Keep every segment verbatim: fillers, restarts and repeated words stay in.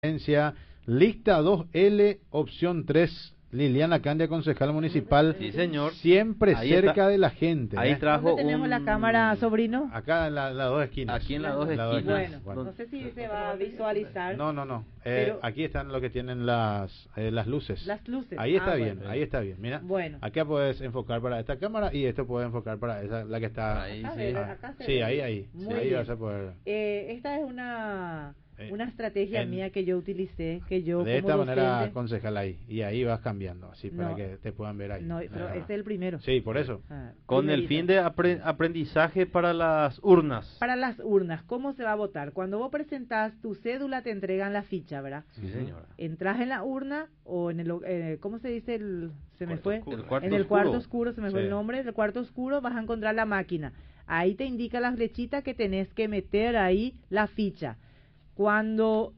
Lista dos L, opción tres, Liliana Candia, concejal municipal. Sí, señor. Siempre Ahí cerca está. de la gente. Ahí ¿eh? trajo ¿Dónde tenemos un... la cámara, sobrino? Acá en las la dos esquinas. Aquí en las dos La esquinas. Bueno, Bueno. no sé si se va a visualizar. No, no, no. Eh, Pero- aquí están lo que tienen las eh, las luces. Las luces. Ahí está Ah, bien, bueno. ahí está bien. Mira, Bueno. acá puedes enfocar para esta cámara y esto puede enfocar para esa, la que está. Ahí, Acá sí. se ve, Ah, acá se sí, ve. ahí, ahí. Muy Sí, ahí bien. vas a poder. Eh, esta es una Eh, una estrategia en- mía que yo utilicé, que yo de esta como manera, docente- concejal, ahí. Y ahí vas cambiando, así para No. que te puedan ver ahí. No, pero Ah. este es el primero. Sí, por eso. Ah, Con el primerito. fin de apre- aprendizaje para las urnas. Para las urnas, ¿cómo se va a votar? Cuando vos presentás tu cédula, te entregan la ficha, ¿verdad? Sí, señora. Entras en la urna o en el, eh, ¿cómo se dice? El, se me Cuarto fue. oscuro. El cuarto en el oscuro. cuarto oscuro, se me fue Sí. el nombre. En el cuarto oscuro vas a encontrar la máquina. Ahí te indica las flechitas que tenés que meter ahí la ficha. Cuando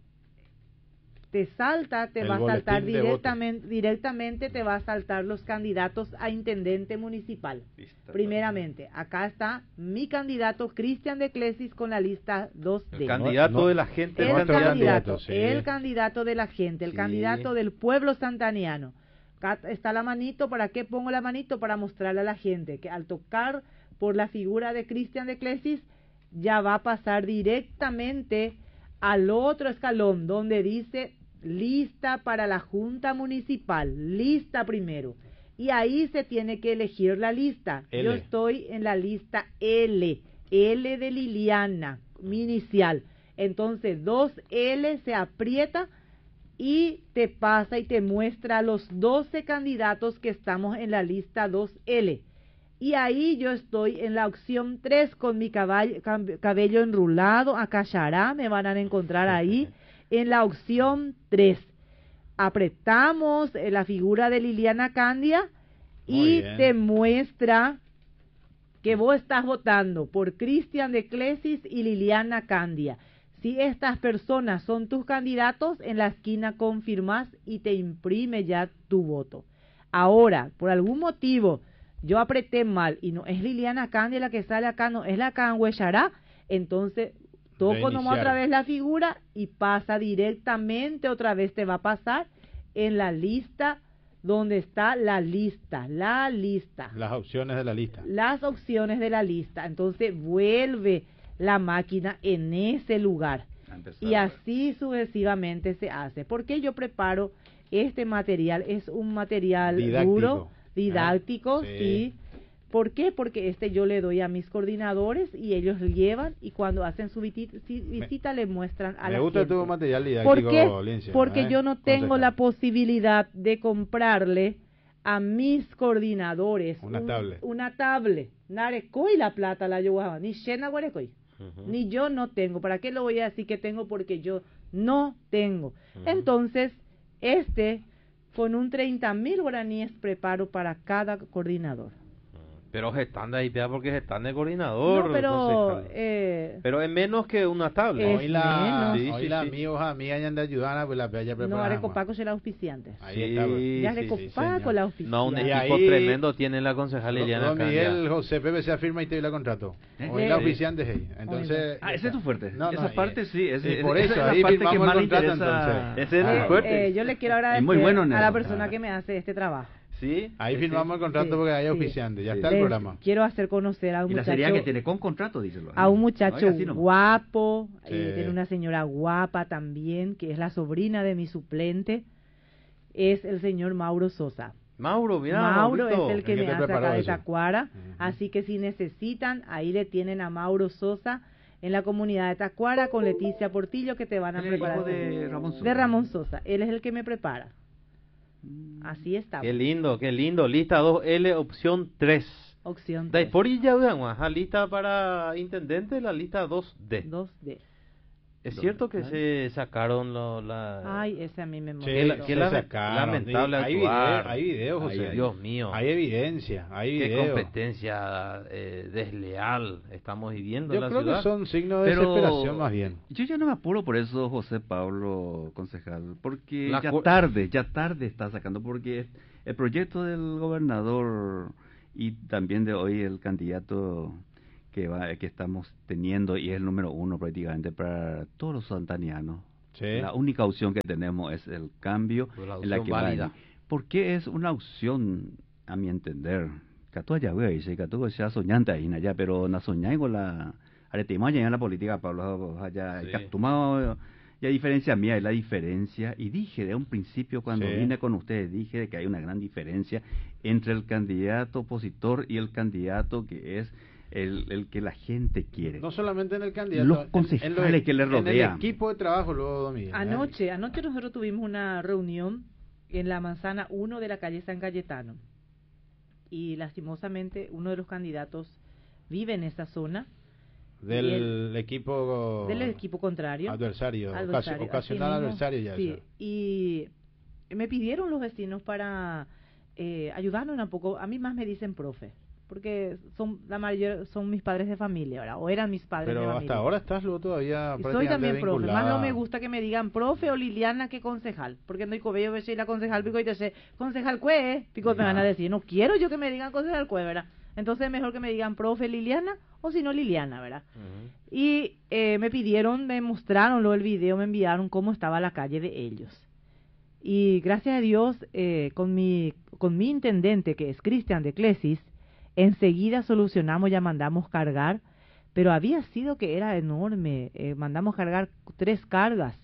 te salta, te El va a saltar boletín de voto. directamente, directamente te va a saltar los candidatos a intendente municipal. Primeramente, acá está mi candidato Cristian de Clesis con la lista dos D. El candidato no- de la gente. El Nuestro candidato, candidato, sí. el candidato de la gente, el Sí. candidato del pueblo santaniano. Acá está la manito. ¿Para qué pongo la manito? Para mostrarle a la gente que al tocar por la figura de Cristian de Clesis ya va a pasar directamente al otro escalón donde dice lista para la Junta Municipal, lista primero. Y ahí se tiene que elegir la lista. L. Yo estoy en la lista L, L de Liliana, mi inicial. Entonces, dos L se aprieta y te pasa y te muestra a los doce candidatos que estamos en la lista dos L. Y ahí yo estoy en la opción tres con mi caballo, cam- cabello enrulado, acachará, me van a encontrar ahí, en la opción tres. Apretamos eh, la figura de Liliana Candia Muy y bien. te muestra que vos estás votando por Cristian de Clesis y Liliana Candia. Si estas personas son tus candidatos, en la esquina confirmás y te imprime ya tu voto. Ahora, por algún motivo, yo apreté mal y no es Liliana Candia la que sale acá, no es la Canguechará, entonces toco nomás Reiniciar. otra vez la figura y pasa directamente, otra vez te va a pasar en la lista donde está la lista, la lista. Las opciones de la lista. Las opciones de la lista. Entonces vuelve la máquina en ese lugar. Y así sucesivamente se hace. ¿Por qué yo preparo este material? Es un material Didáctico. duro, didáctico, Ah, sí. sí. ¿Por qué? Porque este yo le doy a mis coordinadores y ellos lo llevan y cuando hacen su viti- si- visita le muestran a Me la gusta gente. tu material ¿Por didáctico, qué? Lincia, Porque ¿eh? yo no tengo Concejal. la posibilidad de comprarle a mis coordinadores Una un- tablet. Una tablet. Narecoy la plata la yo ni Shena Guarecoy. Ujú. Ni yo no tengo. ¿Para qué lo voy a decir que tengo? Porque yo no tengo. Ujú. Entonces, este, con un treinta mil guaraníes preparo para cada coordinador. Pero se están de ahí, vea, porque se están de coordinador. No, pero... concejal. Eh, Pero es menos que una tabla. Es Hoy la, menos. Sí, hoy sí, la sí. amigos, amigas ya de ayudar, pues la playa no, preparada. Arecopaco será auspiciante. Ahí está, pues. Ya sí, de sí, Copaco señor. la auspiciante. No, un Y equipo ahí- tremendo tiene la concejal Liliana Don Candia. Miguel José Pepe se firma y te la contrato. ¿Eh? Hoy Sí. la oficiante es ella. Entonces. Ah, ese es tu fuerte. No, no, Esa y- parte sí, ese- y ese- por esa eso es la ahí parte que firmamos más el le contrato interesa. entonces. Ese es Ah. muy fuerte. Eh, yo le quiero agradecer muy bueno en a la eso. persona Ah. que me hace este trabajo. Sí. Ahí sí, firmamos el contrato Sí, porque hay sí. auspiciante. Ya Sí. está el Les programa. quiero hacer conocer a un Y la muchacho, seriedad que tiene con contrato, díselo. a un No, muchacho oiga, así nomás. guapo, Sí. y tiene una señora guapa también, que es la sobrina de mi suplente, es el señor Mauro Sosa. Mauro, mira, Mauro Maurito. es el que El que me te hace preparó acá de eso. Tacuara, Ujú. así que si necesitan, ahí le tienen a Mauro Sosa en la comunidad de Tacuara con Leticia Portillo que te van a Él es el preparar. hijo de Ramón Sosa. De Ramón Sosa, él es el que me prepara. Así está. Qué lindo, qué lindo. Lista dos L, opción tres. Opción Da tres. por ya vean, ajá, lista para intendente, la lista dos D. dos D. Es Dos cierto D, que ¿no? se sacaron lo, la... Ay, ese a mí me Sí, molesta. Qué la- se qué la- sacaron. lamentable hay, actuar. video, hay videos, Ay, José. Dios mío. Hay evidencia, hay Qué videos. competencia eh, desleal estamos viviendo Yo en la creo ciudad. que son signos de Pero desesperación más bien. yo ya no me apuro por eso, José Pablo, concejal, porque La ya cu- tarde, ya tarde está sacando, porque el proyecto del gobernador y también de hoy el candidato que va que estamos teniendo y es el número uno prácticamente para todos los santanianos, Sí. La única opción que tenemos es el cambio La en la opción que va a válida. ir. ¿Por qué es una opción, a mi entender? Catu allá ve, dice, Catu ya soñante ahí, allá, pero na soñai con la aretima allá en la política, Pablo, allá, Sí. Catuma, y a diferencia mía, es la diferencia, y dije de un principio cuando Sí. vine con ustedes, dije que hay una gran diferencia entre el candidato opositor y el candidato que es el, el que la gente quiere. No solamente en el candidato, Los en- en concejales lo- que le en rodean. el equipo de trabajo luego, Don Miguel, ¿eh? Anoche, anoche nosotros tuvimos una reunión en la manzana uno de la calle San Cayetano. Y lastimosamente uno de los candidatos vive en esa zona. Del y el- equipo del equipo contrario. adversario, Adversario, ocasi- ocasional así mismo, adversario ya. sí. ya. Y me pidieron los vecinos para eh, ayudarnos un poco. A mí más me dicen profe, porque son la mayor son mis padres de familia, ¿verdad? O eran mis padres de Pero familia. hasta ahora estás luego todavía Y soy prácticamente también profe, más no vinculada. me gusta que me digan profe o Liliana que concejal, porque no hay cobello ve la concejal pico y te sé concejal cue, pico me van a decir, no quiero yo que me digan concejal cue, ¿verdad? Entonces mejor que me digan profe Liliana o si no Liliana, ¿verdad? Ujú. Y eh, me pidieron, me mostraron luego el video, me enviaron cómo estaba la calle de ellos. Y gracias a Dios, eh, con mi con mi intendente, que es Cristian de Clesis, enseguida solucionamos, ya mandamos cargar, pero había sido que era enorme, eh, mandamos cargar tres cargas,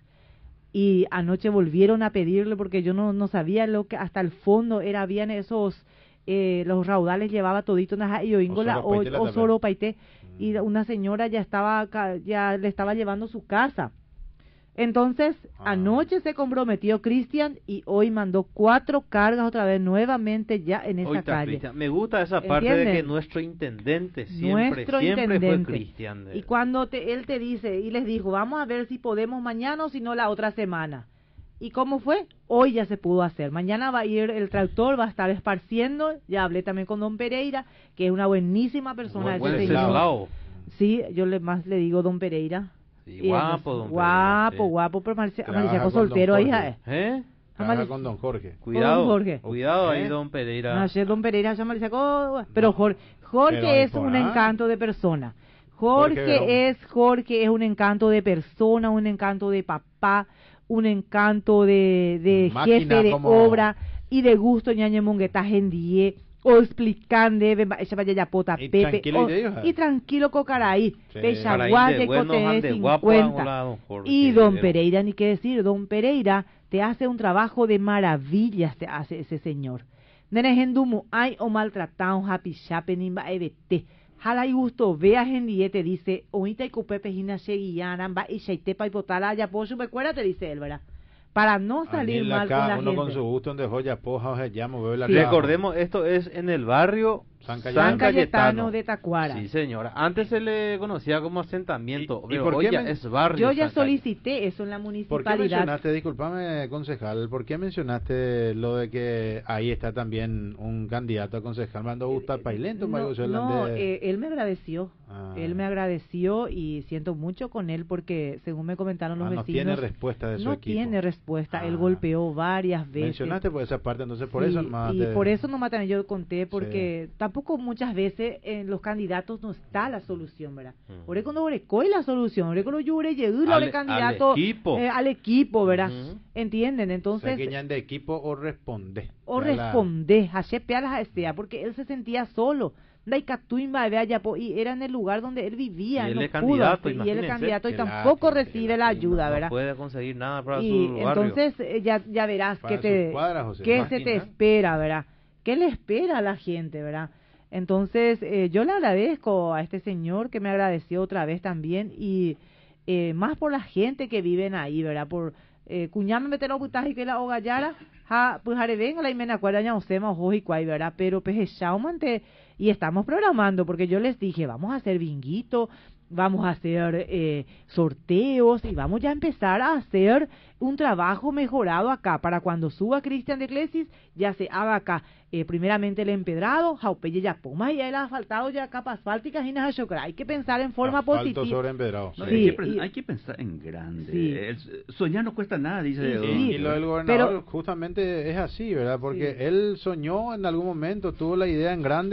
y anoche volvieron a pedirle porque yo no, no sabía lo que hasta el fondo era, habían esos, eh, los raudales llevaba todito, naja, y oíngola, o, Osoropaité la o tapé. Soropaité, y Mm. una señora ya estaba, ca- ya le estaba llevando su casa. Entonces, Ah. anoche se comprometió Cristian y hoy mandó cuatro cargas otra vez nuevamente ya en esa Hoy está calle. Cristian. Me gusta esa parte de que ¿Entienden? nuestro intendente siempre, Nuestro siempre intendente. fue Cristian. de- Y cuando te, él te dice, y les dijo, vamos a ver si podemos mañana o si no la otra semana. ¿Y cómo fue? Hoy ya se pudo hacer. Mañana va a ir el tractor, va a estar esparciendo. Ya hablé también con don Pereira, que es una buenísima persona. Buen- ese buen señor. pelado. Sí, yo le más le digo don Pereira. Sí, Y guapo, entonces, don Guapo, Pereira, sí. guapo, pero Marcia- Trabaja Mariciaco con don soltero, Jorge. hija. eh. ¿Eh? Trabaja Amaric- con don Jorge. Cuidado, Jorge. cuidado ¿Eh? ahí, don Pereira. No, ayer don Pereira ya Mariciaco, pero Jorge, Jorge Pero ahí es por un ahí. encanto de persona. Jorge Jorge Verón. es Jorge es un encanto de persona, un encanto de papá, un encanto de, de Máquina jefe de como- obra y de gusto ñañe mongueta gendie o explicande ve- ella vaya ya pota Y Pepe tranquilo o- y de ellos, y ¿eh? tranquilo cocaraí Sí. de Caraín Chaguaya de y bueno, Cote ande guapo, cincuenta. hola, don Jorge. Y don Pero- Pereira, ni qué decir, don Pereira te hace un trabajo de maravillas, te hace ese señor. Nene gendumu ay o maltratado, happy shapening ba ebete. Jala y gusto, vea gendie, te dice, oíta y cupepe hina sheguianan, ba y shaitepa y potala, ya por su becuera, te dice él, ¿verdad? Para no salir Anil mal acá, con la uno gente. con su gusto donde joya poja, oje, llamo, veo la Sí. trabajo. Recordemos, esto es en el barrio San San Cayetano. San Cayetano de Tacuara. Sí, señora. Antes se le conocía como asentamiento, ¿Y- y pero por hoy qué ya men- es barrio. Yo ya San Cayetano. solicité eso en la ¿Por qué municipalidad. mencionaste, discúlpame, concejal, por qué mencionaste lo de que ahí está también un candidato a concejal? ¿Mando a gustar Pailento? No, no, eh, él me agradeció. Ah. Él me agradeció y siento mucho con él porque, según me comentaron los Ah, no vecinos, tiene respuesta de su no equipo. tiene respuesta. Él Ah. golpeó varias veces. Mencionaste por esa parte, entonces por Sí, eso nomás y te- por eso nomás también yo conté, porque tampoco muchas veces en los candidatos no está la solución, ¿verdad? Ujú. Por eso cuando orecoy la solución, orecoy yo ore llegué Al- al candidato al equipo. eh, al equipo, ¿verdad? Ujú. ¿Entienden? O sea, Entonces, que ya de equipo o responde. o Ya la- responde, hace pealas a este, porque él se sentía solo. Daikatuimba, vea, ya, po- y era en el lugar donde él vivía, Y él no es pudo candidato, hacer, y él es imagínense. candidato y Qué tampoco lástima, qué recibe la lástima. ayuda, No ¿verdad? puede conseguir nada para Y su barrio. entonces eh, ya, ya verás Para que te, sus cuadras, José, qué imagina. se te espera, ¿verdad? ¿Qué le espera a la gente, verdad? Entonces, eh, yo le agradezco a este señor que me agradeció otra vez también y eh, más por la gente que viven ahí, ¿verdad? Por eh, cuñame meter los butajes que la hogallara, ja, pues haré venga la imena cuadra ya osema ojo y cuay, ¿verdad? Pero pues mante y estamos programando porque yo les dije, vamos a hacer binguito, vamos a hacer eh, sorteos y vamos ya a empezar a hacer un trabajo mejorado acá para cuando suba Cristian de Clesis ya se haga acá eh, primeramente el empedrado, jaupeye ya poma y el asfaltado ya capas asfálticas y nada chocra. Hay que pensar en forma Asfalto positiva. sobre empedrado. No, Sí, hay, que, pre- y- hay que pensar en grande. Sí. El- soñar no cuesta nada, dice. Sí, don- sí. Y lo del gobernador Pero- justamente es así, ¿verdad? Porque Sí. él soñó en algún momento, tuvo la idea en grande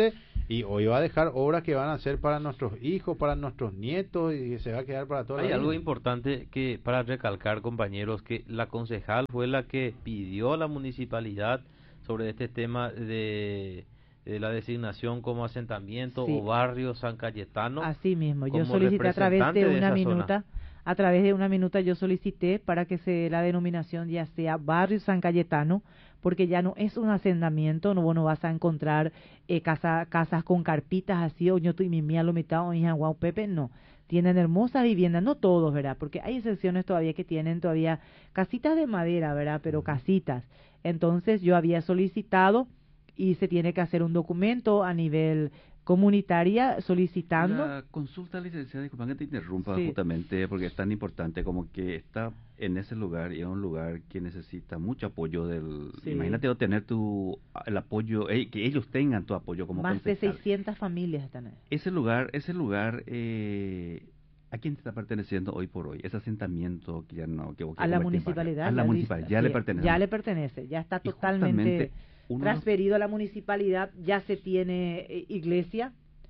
Y hoy va a dejar obras que van a ser para nuestros hijos, para nuestros nietos y que se va a quedar para toda la Hay vida. algo importante que para recalcar, compañeros, que la concejal fue la que pidió a la municipalidad sobre este tema de, de la designación como asentamiento Sí. o barrio San Cayetano. Así mismo, yo como solicité a través representante de de una esa minuta, zona. a través de una minuta yo solicité para que se la denominación ya sea Barrio San Cayetano, porque ya no es un asentamiento, no, vos no vas a encontrar eh, casa, casas con carpitas así, o yo y mi mía lo mitad, o hija guau Pepe, no. Tienen hermosas viviendas, no todos, ¿verdad? Porque hay excepciones todavía que tienen todavía casitas de madera, ¿verdad? Pero casitas. Entonces yo había solicitado y se tiene que hacer un documento a nivel comunitaria solicitando. La consulta, licenciada, disculpa que te interrumpa, Sí. justamente porque es tan importante como que está en ese lugar y es un lugar que necesita mucho apoyo del... Sí. Imagínate tener tu el apoyo, eh, que ellos tengan tu apoyo como Más de concejal. seiscientas familias están ahí. Ese lugar, ese lugar, eh, ¿a quién te está perteneciendo hoy por hoy? Ese asentamiento que ya no... Que vos A querés la convertir en barrio. municipalidad. A la ya municipalidad, dice- ya le sí, pertenece. Ya le pertenece, ya está Y totalmente justamente uno de los- transferido a la municipalidad, ya se tiene eh, iglesia,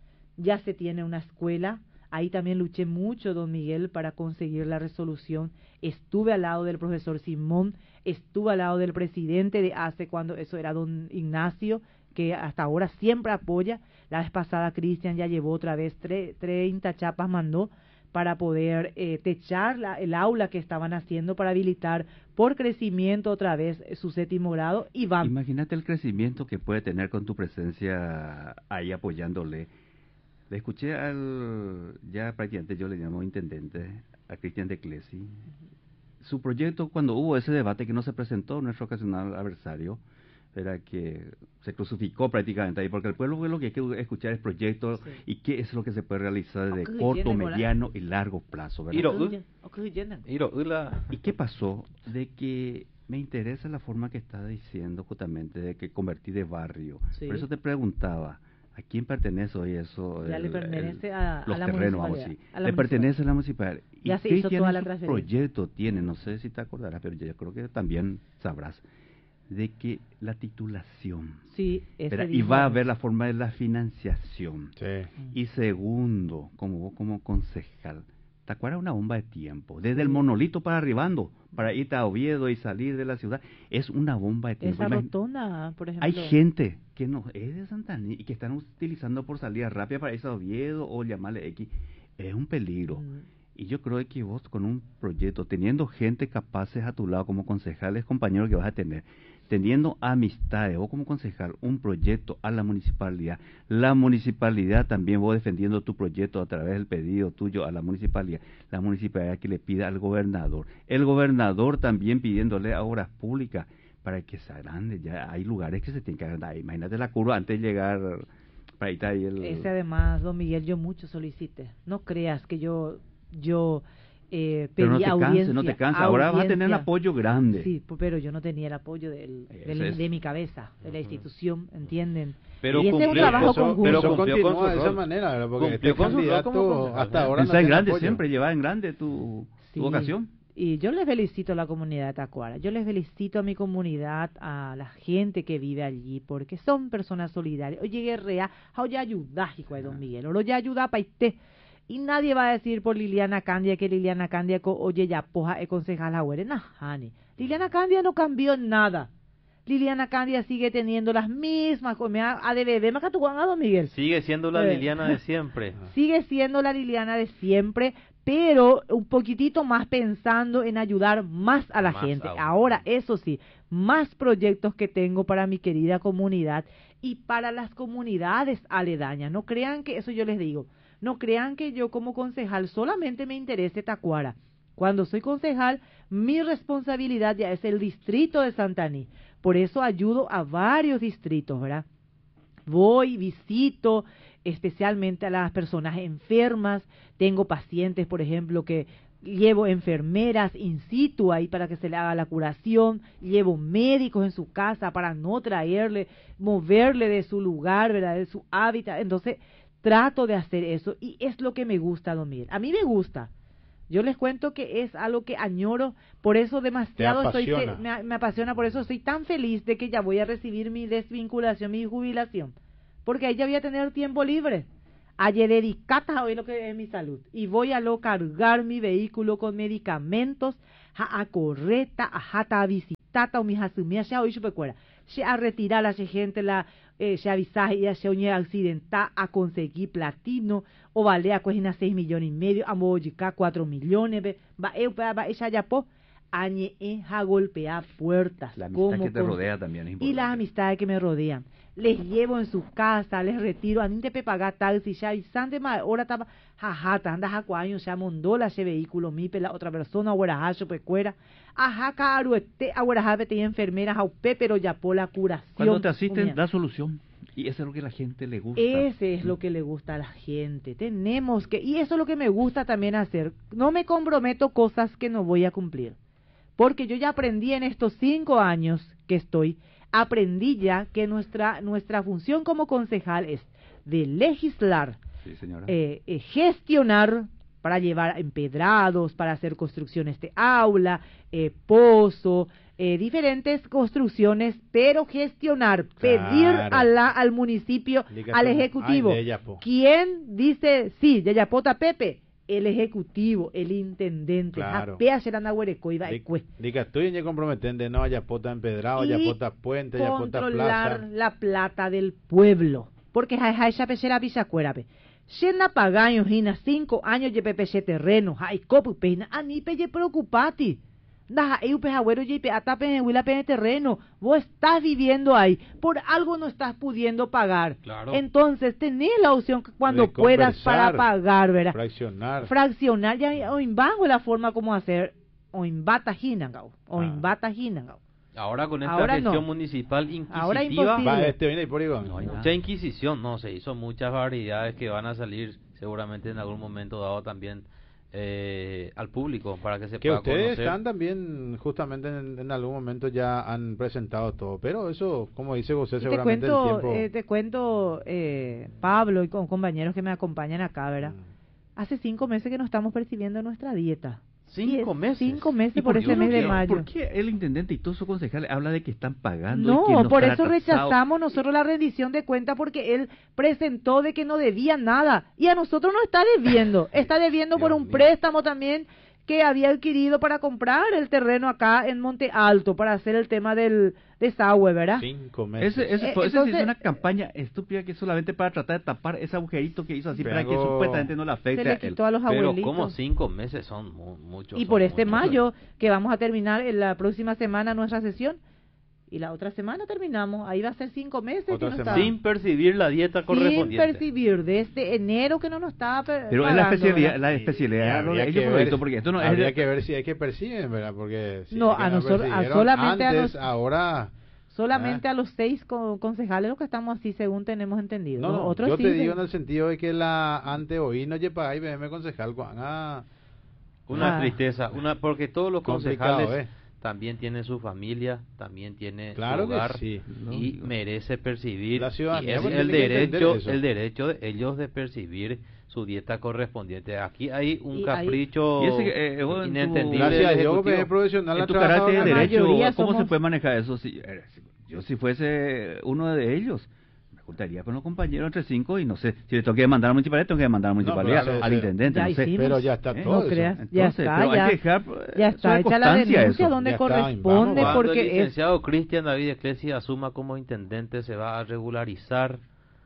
ya se tiene una escuela. Ahí también luché mucho, don Miguel, para conseguir la resolución. Estuve al lado del profesor Simón, estuve al lado del presidente de hace cuando eso era don Ignacio, que hasta ahora siempre apoya. La vez pasada Cristian ya llevó otra vez tre- treinta chapas, mandó para poder eh, techar la, el aula que estaban haciendo para habilitar por crecimiento otra vez eh, su séptimo grado y van. Imagínate el crecimiento que puede tener con tu presencia ahí apoyándole. Le escuché al, ya prácticamente yo le llamo intendente, a Cristian de Clesi. Su proyecto, cuando hubo ese debate que no se presentó nuestro ocasional adversario, era que se crucificó prácticamente ahí, porque el pueblo lo que hay que escuchar es proyectos Sí. y qué es lo que se puede realizar de Ok, corto, tiene, ¿verdad? mediano y largo plazo, ¿verdad? Iro, Ok, ok, llenan. Iro, la- ¿Y qué pasó? De que me interesa la forma que está diciendo justamente de que convertí de barrio. Sí. Por eso te preguntaba, ¿a quién pertenece hoy eso? Ya le pertenece a- a los la terrenos, vamos a municipalidad, decir. a la Le pertenece a la municipalidad. ¿Y Ya se qué hizo tiene toda la su transferencia. proyecto? Tiene, no sé si te acordarás, pero yo creo que también sabrás, de que la titulación. Sí, ese ¿verdad? Y mismo va a año. haber la forma de la financiación. Sí. Y segundo, como vos como concejal, Tacuara es una bomba de tiempo. Desde el Sí. monolito para arribando, para irte a Oviedo y salir de la ciudad, es una bomba de tiempo. Esa Imagin- rotonda, por ejemplo. Hay gente que no es de Santaní y que están utilizando por salida rápida para irse a Oviedo o llamarle X. Es un peligro. Mm. Y yo creo que vos con un proyecto, teniendo gente capaces a tu lado como concejales, compañeros que vas a tener, teniendo amistades, vos como concejal, un proyecto a la municipalidad, la municipalidad también vos defendiendo tu proyecto a través del pedido tuyo a la municipalidad, la municipalidad que le pida al gobernador, el gobernador también pidiéndole a obras públicas para que se agrande, ya hay lugares que se tienen que agrandar, imagínate la curva antes de llegar, para ahí está ahí el... Ese además, don Miguel, yo mucho solicité. No creas que yo yo eh, pedí Pero no te audiencia. canses, no te canses, ahora vas a tener un audiencia. apoyo grande. Sí, pu- pero yo no tenía el apoyo del, Eso del- es. de mi cabeza, de la institución, ¿entienden? Pero y ese es un cumplió, trabajo eso- conjunto. pero Eso cumplió con continúa su de esa rol. manera, ¿verdad? Porque Cumplió este con su rol como candidato concejal. hasta ahora no Pensá en tiene grande apoyo. siempre, lleva en grande tu, Sí, tu vocación. Y yo les felicito a la comunidad de Tacuara, yo les felicito a mi comunidad, a la gente que vive allí, porque son personas solidarias. Oye, guerrea, oye, ayuda, hijo de don Miguel, oye, ayuda para usted. Y nadie va a decir por Liliana Candia que Liliana Candia, co- oye, ya poja, es concejal agüere. No, honey. Liliana Candia no cambió nada. Liliana Candia sigue teniendo las mismas, co- me ha ha de beber, me ha catuado a don Miguel. Sigue siendo la Eh. Liliana de siempre. Sigue siendo la Liliana de siempre, pero un poquitito más pensando en ayudar más a la Más gente. aún. Ahora, eso sí, más proyectos que tengo para mi querida comunidad y para las comunidades aledañas. No crean que, eso yo les digo, no crean que yo como concejal solamente me interese Tacuara. Cuando soy concejal, mi responsabilidad ya es el distrito de Santaní. Por eso ayudo a varios distritos, ¿verdad? Voy, visito especialmente a las personas enfermas, tengo pacientes, por ejemplo, que llevo enfermeras in situ ahí para que se le haga la curación, llevo médicos en su casa para no traerle, moverle de su lugar, ¿verdad?, de su hábitat. Entonces, trato de hacer eso y es lo que me gusta, don Miguel. A mí me gusta. Yo les cuento que es algo que añoro, por eso demasiado Te estoy, apasiona. me, me apasiona, por eso estoy tan feliz de que ya voy a recibir mi desvinculación, mi jubilación. porque ella voy a tener tiempo libre. Ayer dedicata hoy lo que es mi salud y voy a lo cargar mi vehículo con medicamentos a correta a jata a visitata o mi hasumia ya hoy supercuera se a retirar a esa gente la eh, se avisa y se oñe accidental a conseguir platino o vale a cogina seis millones y medio a mojica cuatro millones va eu va ella ya po añe a golpear puertas. La amistad como que te con, rodea también es importante. y las amistades que me rodean. Les llevo en su casa, les retiro, a mí te pagar taxi, ya avisante más, ahora estaba, jajata, anda jaco años, ya mondola ese vehículo, mi pela otra persona, ahora hacho, pues cuera, ajá, caro, este, ahora jabe te enfermera, jaupe, pero ya por la curación. Cuando te asisten, Unía. da solución. Y eso es lo que a la gente le gusta. Ese es lo que le gusta a la gente. Tenemos que, y eso es lo que me gusta también hacer. No me comprometo cosas que no voy a cumplir. Porque yo ya aprendí en estos cinco años que estoy, aprendí ya que nuestra nuestra función como concejal es de legislar, Sí, señora. eh, eh, gestionar para llevar empedrados, para hacer construcciones de aula, eh, pozo, eh, diferentes construcciones, pero gestionar, Claro. pedir a la, al municipio, Diga al tú, ejecutivo, ay, de Yapo. ¿quién dice sí, de Yapota Pepe? El ejecutivo, el intendente, Claro. japea serán agüereco y va y cue. Diga, estoy en comprometente, no haya pota empedrado, haya Y pota puente, haya pota controlar plaza. la plata del pueblo. Porque hay hay esa pechera bisacuérape. Shena pagaños hina cinco años ye pepeche terreno, hay copu peina, ani peye preocupati. Daja eu pe agüero ye pe atape huila pe terreno. Vos estás viviendo ahí, por algo no estás pudiendo pagar. Claro. Entonces tenés la opción que cuando De puedas para conversar, pagar, ¿verdad? Fraccionar. Fraccionar ya o imbajo la forma como hacer o imbata hinangao, o Ah. imbata hinangao. Ahora con esta Ahora gestión no. municipal inquisitiva, Ahora imposible. Va, este viene y por ahí va. no hay mucha inquisición, no, se hizo muchas variedades que van a salir seguramente en algún momento dado también eh, al público para que se Que pueda ustedes conocer. están también, justamente en, en algún momento ya han presentado todo, pero eso, como dice José, Y te seguramente cuento, el tiempo... eh, te cuento eh, Pablo y con compañeros que me acompañan acá, ¿verdad? Mm. Hace cinco meses que no estamos percibiendo nuestra dieta. Cinco Y es meses. Cinco meses ¿Y por qué ese uno mes de quiere? mayo. ¿Por qué el intendente y todos sus concejales habla de que están pagando? y No, que no por están eso atrasados? rechazamos nosotros la rendición de cuenta porque él presentó de que no debía nada y a nosotros no está debiendo, está debiendo por Dios un mío. préstamo también que había adquirido para comprar el terreno acá en Monte Alto para hacer el tema del desagüe, ¿verdad? Cinco meses. Ese, ese, Eh, fue- ese sí entonces- es una campaña estúpida que es solamente para tratar de tapar ese agujerito que hizo así para que Pero- supuestamente no le Se afecte le a él. quitó a los Pero abuelitos. como cinco meses son mu- muchos. Y son por este muchos. mayo, que vamos a terminar en la próxima semana nuestra sesión, y la otra semana terminamos, ahí va a ser cinco meses. Otra y no semana. está- Sin percibir la dieta sin correspondiente. percibir desde enero que no nos estaba per- Pero es la pagando, especialidad, ¿verdad? la Y- especialidad y de habría ellos que por lo ver- visto, porque esto no es habría de- que ver si hay que perciben, ¿verdad? Porque si No, es que a nosotros- a persiguieron solamente a antes, nos- ahora... Solamente Ah. a los seis co- concejales los que estamos así, según tenemos entendido. No, Los no, otros yo sí te se- digo en el sentido de que la ante hoy no lleva ahí, me concejal, Juan, ah, Una Ah. tristeza, una porque todos los Complicado, concejales eh. también tienen su familia, también tiene Claro su que hogar sí. y Lógico. merece percibir La ciudadanía y es pues el tiene que entender derecho, eso. el derecho de ellos de percibir su dieta correspondiente. Aquí hay un Y hay- capricho Y ese que, eh, vos en tu- inentendible Gracias del a Dios que Ejecutivo. es profesional, En ha tu trabajado carácter de en la derecho, mayoría ¿cómo somos- se puede manejar eso? Si, eh, si- yo si fuese uno de ellos, me juntaría con los compañeros entre cinco y no sé, si le tengo que mandar a la municipalidad, tengo que mandar a la No, municipalidad, pero al se- intendente, ya no sé. hicimos. Pero ya está ¿Eh? todo No eso. creas. Ya Entonces, está, pero ya- hay que dejar eh, Ya está sobre hecha la constancia denuncia eso. donde Ya está, corresponde vamos, Cuando porque el es licenciado Cristian David Eclesia asuma como intendente, se va a regularizar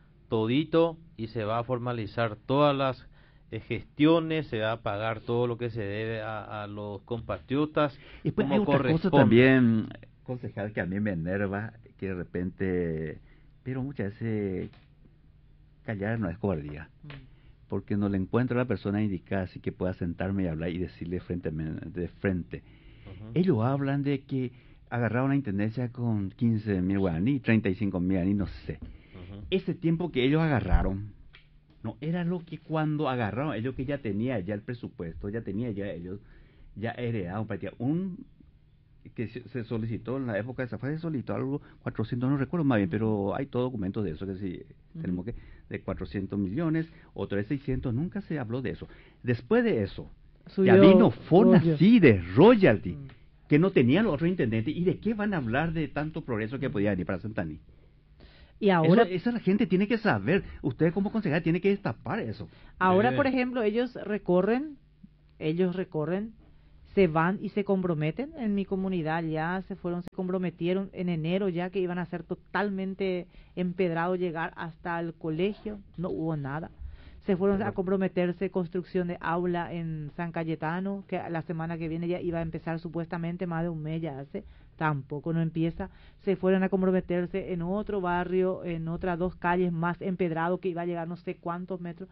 todito y se va a formalizar todas las eh, gestiones, se va a pagar todo lo que se debe a, a los compatriotas Y después como hay otra cosa corresponde. también, concejal, que a mí me enerva, que de repente, pero muchas veces callar no es cobardía, porque no le encuentro a la persona indicada así que pueda sentarme y hablar y decirle frente, de frente. Ujú. Ellos hablan de que agarraron la intendencia con quince mil guaraní, treinta y cinco mil guaraní, no sé. Ujú. Ese tiempo que ellos agarraron, no era lo que cuando agarraron, ellos que ya tenía ya el presupuesto, ya tenía ya ellos, ya heredaron, partía un que se se solicitó en la época de esa fase, se solicitó algo, cuatrocientos, no recuerdo más bien, pero hay todo documentos de eso, que sí, Ujú. tenemos que, de cuatrocientos millones, otro de seiscientos, nunca se habló de eso. Después de eso, ya suyo vino rollo. Fonasí de royalty, Mm. que no tenían los otros intendentes, ¿y de qué van a hablar de tanto progreso que podía venir para Santani? Y ahora, eso, eso la gente tiene que saber. Usted como concejal tiene que destapar eso. ahora Eh. por ejemplo, ellos recorren, ellos recorren, se van y se comprometen en mi comunidad, ya se fueron, se comprometieron en enero ya que iban a ser totalmente empedrados, llegar hasta el colegio, no hubo nada. Se fueron a comprometerse construcción de aula en San Cayetano, que la semana que viene ya iba a empezar supuestamente, más de un mes ya hace, tampoco no empieza. Se fueron a comprometerse en otro barrio, en otras dos calles más empedrado, que iba a llegar no sé cuántos metros.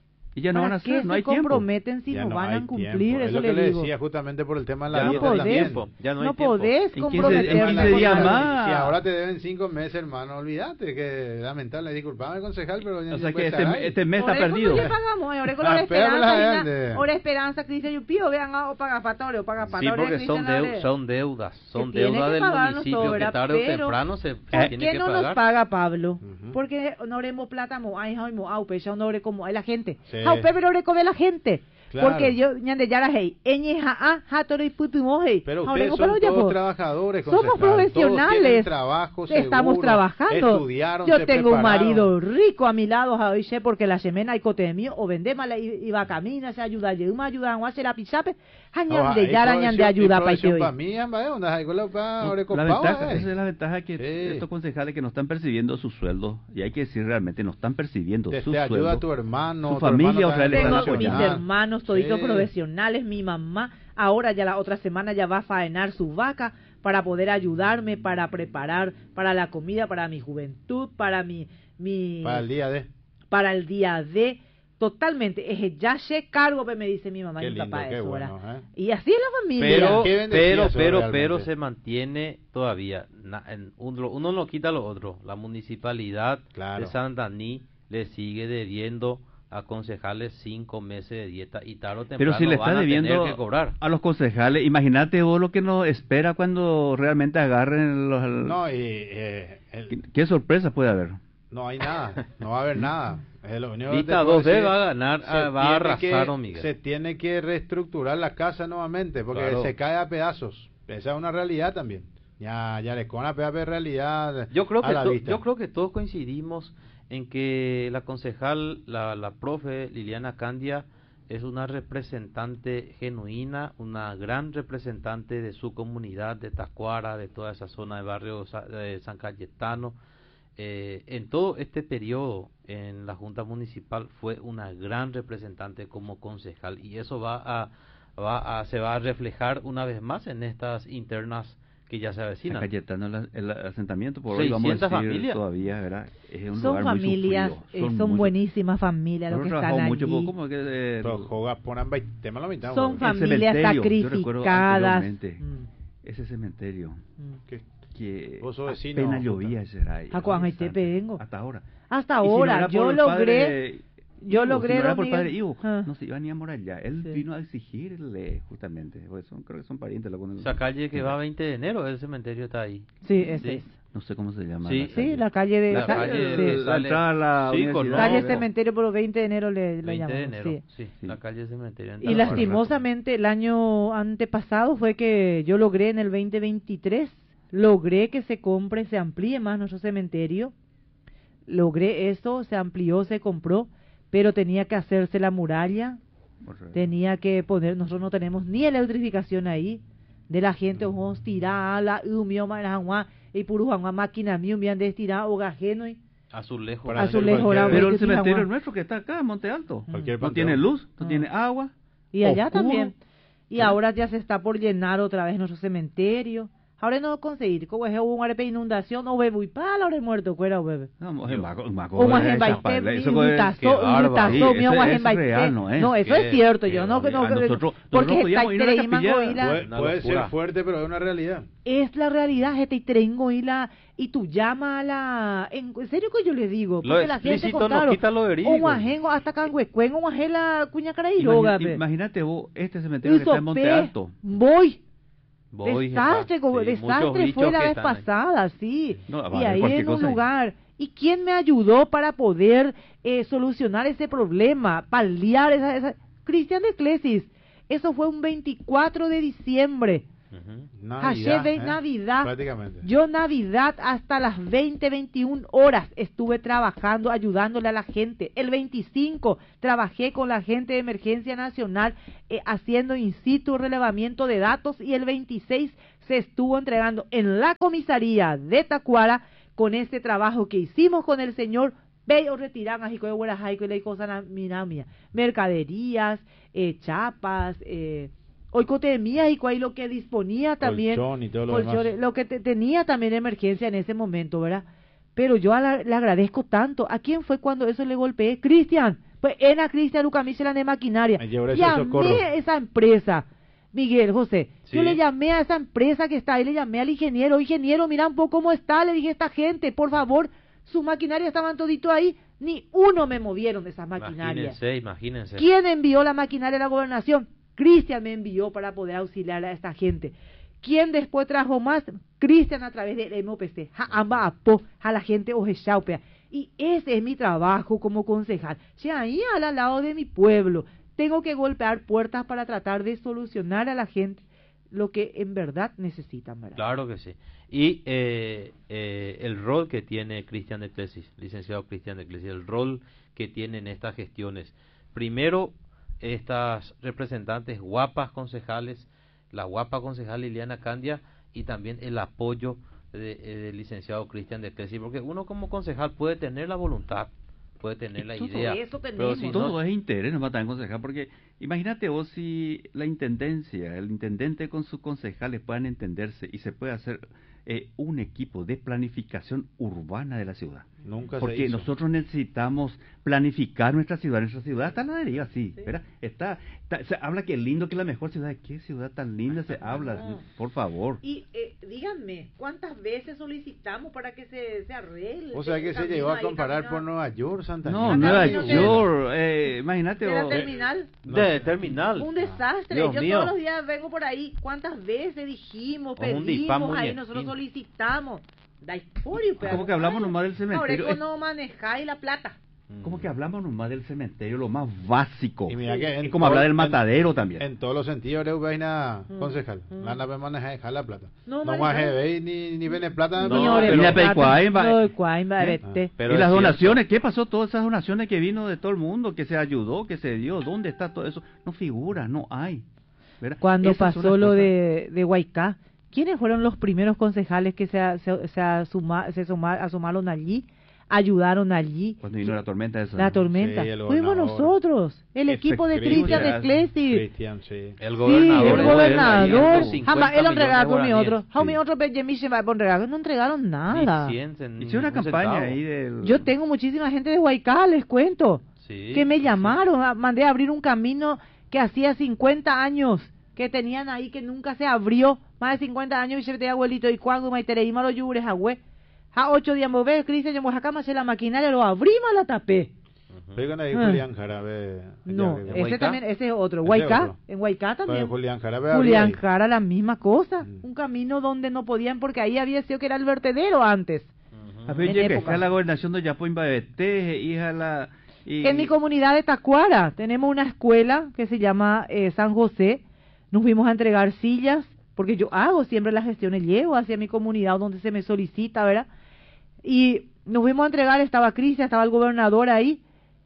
Y ya no van a hacer, no hay se tiempo. comprometen si Ya no, no van hay a cumplir? tiempo. Es Eso lo que le le digo. decía justamente por el tema de la Ya no dieta podés, también. tiempo, ya no hay no tiempo. podés En quince- en comprometerte. quince días más. Si ahora te deben cinco meses, hermano, olvídate que lamentable. Disculpame, concejal, pero ya O no sea puede que estar este, ahí. este mes está Ahora es perdido. cuando ya pagamos, ahora con Ah, la pero esperanza, la Ina, gente. ahora esperanza, Cristian Yupío, vean, ah, o paga patore, o paga Sí, patore, porque son, Cristian deu- Abre. son deudas, son Que tiene deudas que del pagarnos municipio todo, que ¿verdad? tarde o Pero, temprano se ¿Por tiene qué que no pagar. nos paga Pablo? Ujú. Porque no haremos plata, mo, ay, ay, mo, au, pe, ya no habré como hay la gente. Sí. Au, pe, pero habré como la gente. Claro. Porque yo, ñande, ya la hey, eñe, ja, ah, ja, toro y putu, mo, hey. Pero Habré ustedes como, son pero ya, todos po. trabajadores, Somos concejal. Todos profesionales. tienen trabajo Estamos seguro, trabajando. estudiaron, Yo se tengo un prepararon. marido rico a mi lado, oye, porque la semana y cote mío, o vendemos la iba a caminar, se ayuda, yo me ayuda a hacer la pichape, hañan de yara, hañan de ayuda para que para mí, ¿eh? ¿Dónde hay con la pa- No, ahora la copado, ventaja, eh? esa es la ventaja que Sí. estos concejales que no están percibiendo su sueldo, y hay que decir realmente, no están percibiendo Te, su te ayuda sueldo. tu hermano, Su tu familia, hermano otra vez le también están Tengo mis apoyando. hermanos toditos Sí. profesionales, mi mamá, ahora ya la otra semana ya va a faenar su vaca para poder ayudarme, para preparar para la comida, para mi juventud, para mi, mi Para el día de... para el día de, totalmente, es ya se cargo, pe, me dice mi mamá Qué y mi papá lindo, qué eso, bueno, ¿verdad? ¿eh? Y así es la familia. Pero, Qué bendecido pero, eso pero, realmente. pero se mantiene todavía. Na- en uno, uno no quita lo otro. La municipalidad Claro. de Santaní le sigue debiendo a concejales cinco meses de dieta y tarde o temprano Pero si le van está a tener debiendo que cobrar. a los concejales, imagínate vos lo que nos espera cuando realmente agarren los... No, y... eh, el- ¿Qué, qué sorpresa puede haber? no hay nada, no va a haber nada. Es lo único que Lista te puedo dos D decir, va a ganar, se ah, va a tiene arrasar, que- don Miguel. Se tiene que reestructurar la casa nuevamente, porque Claro. se cae a pedazos. Esa es una realidad también. Ya, ya les con la P realidad Yo creo a que la to- vista. yo creo que todos coincidimos en que la concejal, la, la profe Liliana Candia es una representante genuina, una gran representante de su comunidad, de Tacuara, de toda esa zona de barrio Sa- de San Cayetano. Eh, en todo este periodo en la Junta Municipal fue una gran representante como concejal y eso va a, va a se va a reflejar una vez más en estas internas que ya se San avecinan. Cayetano, el, el asentamiento, por hoy vamos a seiscientas decir familias. todavía, ¿verdad? Es un Son lugar muy familias, sufrido, eh, son, muy- buenísimas familias los que Nosotros están trabajamos allí. mucho, pero ¿cómo que, eh, Pero jogas, ponen veinte, tema la mitad, Son güey. fam- familias cementerio, yo recuerdo sacrificadas. anteriormente, Mm. ese cementerio Mm. ¿Qué? que Vos sos vecino, apenas puta. llovía ese era ahí. A Cuajaitepe vengo. Hasta ahora. Hasta Y si no ahora, era por yo el logré, padre yo Ivo, logré, si no era don por Miguel. padre Ivo, Ah. no se iba ni a morar ya. Él Sí. vino a exigirle justamente, pues son, creo que son parientes. Lo con el- Esa calle que va a veinte de enero, el cementerio está ahí. Sí, ese Sí. es. No sé cómo se llama. Sí. Sí, la calle de... La ca- calle sí. que la sale- entrada a la Sí, universidad. conozco. Calle no. Cementerio, pero veinte de enero le, le veinte de llamamos. enero, Sí. sí, Sí. la calle cementerio. en Y Tacuara. lastimosamente el año antepasado fue que yo logré en el veinte veintitrés, logré que se compre, se amplíe más nuestro cementerio, logré eso, se amplió, se compró, pero tenía que hacerse la muralla, Correcto. tenía que poner, nosotros no tenemos ni electrificación ahí, de la gente, vamos tirar la humio, marajua, y puro jangua, máquina mío, me han destirado, o gajeno, y Azulejo. Para hacer azulejo, cualquier- la- Pero el que sí, cementerio agua. nuestro que está acá, en Monte Alto, Cualquier no panteón. tiene luz, no Ah. tiene agua. Y allá oscuro. también. Y Sí. ahora ya se está por llenar otra vez nuestro cementerio. Ahora no conseguir, como es un arepe inundación, no bebo y para ahora muerto, cuera bebe. No, moje, maco- maco- O más en esa baite, pala, mi eso fue- utazo, qué bárbaro. utazo, Sí, mío, ese guas en es baite. real, ¿no es? No, eso Qué- es cierto, qué yo no, no, A nosotros- porque nosotros está podíamos ir a la Treima, capilla. Goila, Puede, Una puede locura. ser fuerte, pero es una realidad. es la realidad, gente, y trengo y la, y tú llama a la, en, en serio que yo le digo, Lo porque la gente explícito con no claro, quita lo verídico. un ajengo hasta canguecuen, un ajela cuñacara y Imagina- roga, pe. Imagínate vos, este cementerio que Hizo está en Monte pe, Alto. voy. Voy, desastre, jefa. como Sí, muchos desastre bichos fue la que vez están ahí. pasada, sí. No, va a y haber ahí cualquier en un cosa ahí. lugar. ¿Y quién me ayudó para poder eh, solucionar ese problema, paliar esa, esa... Cristian de Clesis, eso fue un veinticuatro de diciembre. Mm. Ujú. Navidad, Ayer ¿eh? Navidad. Prácticamente. Yo Navidad hasta las veinte, veintiuna horas estuve trabajando, ayudándole a la gente. El veinticinco trabajé con la gente de Emergencia Nacional eh, haciendo in situ relevamiento de datos y el veintiséis se estuvo entregando en la comisaría de Tacuara con este trabajo que hicimos con el señor Bello Retirán, así que buenas hay que le cosas minamia, mercaderías, eh, chapas, eh, hoy cotemía y ahí lo que disponía también, Colchón y todo lo colchones, demás. lo que te, tenía también emergencia en ese momento, ¿verdad? Pero yo a la, le agradezco tanto. ¿A quién fue cuando eso le golpeé? Cristian, pues en a Cristian Lucamísela de maquinaria. Me llevaré ese socorro. Llamé a esa empresa, Miguel, José, Sí. yo le llamé a esa empresa que está ahí, le llamé al ingeniero, ingeniero, mira un poco cómo está, le dije, esta gente, por favor, sus maquinarias estaban todito ahí, ni uno me movieron de esas maquinarias. Imagínense, imagínense. ¿Quién envió la maquinaria a la gobernación? Cristian me envió para poder auxiliar a esta gente. ¿Quién después trajo más? Cristian a través del M O P C. Ja, amba apo, a la gente ojechaupea. Y ese es mi trabajo como concejal. Si ahí al lado de mi pueblo tengo que golpear puertas para tratar de solucionar a la gente lo que en verdad necesitan, ¿verdad? Claro que sí. Y eh, eh, el rol que tiene Cristian de Clesis, licenciado Cristian de Clesis, el rol que tiene en estas gestiones. Primero, estas representantes guapas concejales, la guapa concejal Liliana Candia y también el apoyo de, de, del licenciado Cristian de Clesis, porque uno como concejal puede tener la voluntad, puede tener la Todo idea, eso pero tenemos. si Todo no, es interés, no matan concejal, porque imagínate vos si la intendencia, el intendente con sus concejales puedan entenderse y se puede hacer eh, un equipo de planificación urbana de la ciudad. Nunca se Porque hizo. nosotros necesitamos planificar nuestra ciudad. Nuestra ciudad está a la deriva, sí, ¿verdad? Está, está, se habla que es lindo, que es la mejor ciudad. ¿Qué ciudad tan linda se habla? No. Por favor. Y eh, díganme, ¿cuántas veces solicitamos para que se, se arregle? O sea que se llegó a comparar por Nueva York, Santa No, Ana. Nueva Camino de- York, eh, imagínate ¿De la vos. terminal? de terminal. Un desastre. Dios Yo mío. todos los días vengo por ahí. ¿Cuántas veces dijimos, Es un dispam pedimos, ahí muñequín. nosotros solicitamos? Da historia, pero- Como que hablamos Ay, nomás del cementerio. Ahora no manejáis la plata. Como que hablamos nomás del cementerio, lo más básico. Y mira que en Es como todo- hablar del en- matadero también. En todos los sentidos, Reu vaina Mm, concejal. mm. La nave maneja dejar la plata. No No maneja. más ve ni ni vene plata. No, Señores, pero- la Mira, plata, Peicuaimba, no, eh. Cuaimba, ¿Eh? vete. Pero y es las cierto. donaciones, ¿qué pasó? Todas esas donaciones que vino de todo el mundo, que se ayudó, que se dio, ¿dónde está todo eso? No figura, no hay. ¿Verdad? Cuando Esas son pasó las lo cosas. de, de Huaycá, ¿quiénes fueron los primeros concejales que se, a- se, se, asuma- se suma- asomaron allí, ayudaron allí? Cuando vino la tormenta esa. La tormenta. Sí, el Fuimos gobernador. nosotros, el Ese equipo de Cristian, Cristian de Clesi. Cristian, sí. El Sí, gobernador. el de gobernador. Guaraní, Jamás él cincuenta entregaba con mi millones de otro. How Sí. mi otro Benjamin se va a entregar. No entregaron nada. Ni cien, en Hice una un campaña centavo. ahí del... Yo tengo muchísima gente de Huaycá, les cuento, Sí, que me sí. llamaron, a- mandé a abrir un camino que hacía cincuenta años que tenían ahí que nunca se abrió, más de cincuenta años y se te abuelito y cuando me tereíma los yures a hue. A ocho días mover, Cristian, yo acá me hace la maquinaria, lo abrimos la tapé. Ujú. Pero con ahí Ah. Julián Jarabe. No, allá, ese Huaycá? también, ese es otro. Ese Huaycá, otro. en Huaycá Pero también. Julián Jarabe. Julián había ahí. Jara, la misma cosa. Mm. Un camino donde no podían, porque ahí había sido que era el vertedero antes. Ujú. A ver, en yo que época. está la gobernación de Yapoimba Bete, hija la... Y... En mi comunidad de Tacuara tenemos una escuela que se llama eh, San José. Nos fuimos a entregar sillas, porque yo hago siempre las gestiones, llevo hacia mi comunidad donde se me solicita, ¿verdad? Y nos fuimos a entregar, estaba Cristian, estaba el gobernador ahí,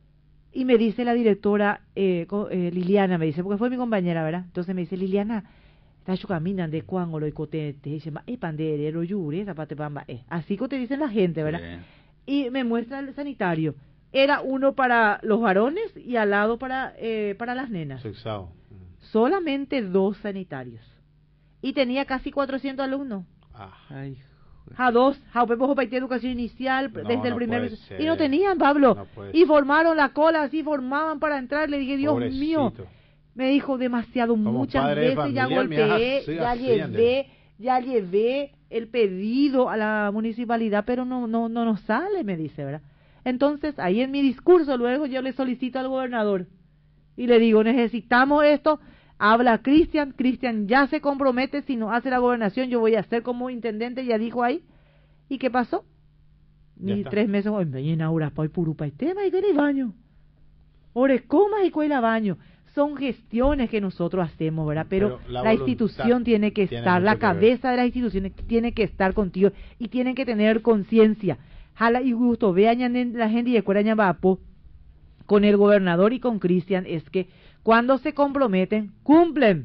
y me dice la directora, eh, co- eh, Liliana, me dice, porque fue mi compañera, ¿verdad? Entonces me dice, Liliana, está caminan de cuángo lo icotete, y dice, eh, pandere, lo yure, zapate pamba, eh. Así que te dicen la gente, ¿verdad? Sí. Y me muestra el sanitario. Era uno para los varones y al lado para, eh, para las nenas. Sexao. Solamente dos sanitarios. Y tenía casi cuatrocientos alumnos. Ah. Ay, A dos, a Pepo Paité Educación Inicial, No, desde el no primer... puede ser. Y no tenían, Pablo. No puede y formaron la cola, así formaban para entrar. Le dije, Dios Pobrecito. mío. Me dijo demasiado, Como muchas padre de veces ya familia, me golpeé, hace- ya así, llevé, ande. ya llevé el pedido a la municipalidad, pero no, no, no nos sale, me dice, ¿verdad? Entonces, ahí en mi discurso, luego yo le solicito al gobernador y le digo, necesitamos esto, habla Cristian, Cristian ya se compromete, si no hace la gobernación, yo voy a ser como intendente, ya dijo ahí. ¿Y qué pasó? Ya Ni está. tres meses, me inaugura pa' puro pa' tema y que ni baño. Orecomas y cuela baño. son gestiones que nosotros hacemos, ¿verdad? Pero, Pero la la voluntad institución tiene que tiene estar, la mucho que ver. cabeza de las instituciones tiene que estar contigo y tienen que tener conciencia. Jala y gusto, vean la gente y recuerdan Vapo con el gobernador y con Cristian, es que cuando se comprometen, cumplen.